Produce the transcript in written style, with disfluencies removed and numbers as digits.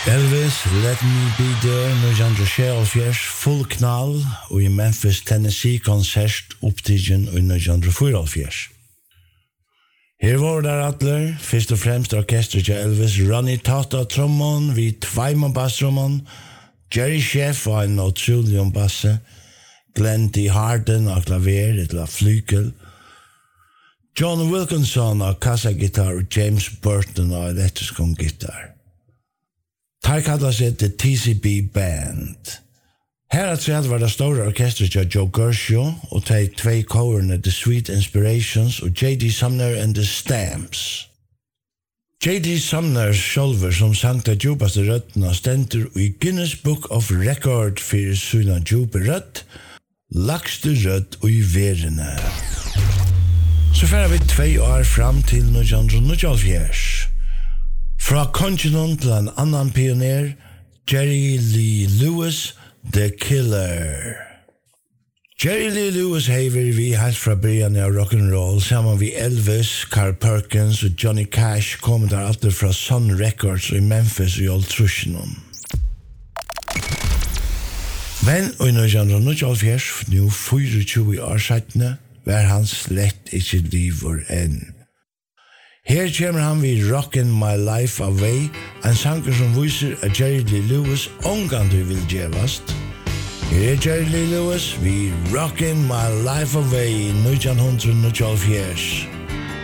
Elvis, Let Me Be There, 1976, full knall, og i Memphis, Tennessee, konsert opptidgen i 1974. Her var der atler, først og fremst orkestret til Elvis, Ronnie Todd trommon, vi tveimann basstrommon, Jerry Sheff og en utrolig basse, Glenn D. Harden og klaver, et flykel, John Wilkinson og kassagitar og James Burton og elektrisk gitar. Tar kallar seg The TCB Band. Her at var det store orkestret til Joe Gershio og de tvei kårene The Sweet Inspirations og J.D. Sumner and the Stamps. J.D. Sumner sjálfur som sang de djupaste røttene stendur i Guinness Book of Record for sina djupe røtt, lagste røtt og i verene. Så færer vi 2 år fram til 1979. Fra kongenon til en annan pioner, Jerry Lee Lewis, The Killer. Jerry Lee Lewis hever vi helt fra början av rock'n'roll, sammen vi Elvis, Carl Perkins og Johnny Cash kom der alltid fra Sun Records i Memphis i Old Trushinon. Men i 1979, nu 24 år siden, var han slett ikke liver enn. Her kommer han vi Rockin' My Life Away, en sanger som viser at Jerry Lee Lewis omgang du vil gjevast. Her Jerry Lee Lewis vi Rockin' My Life Away 1979.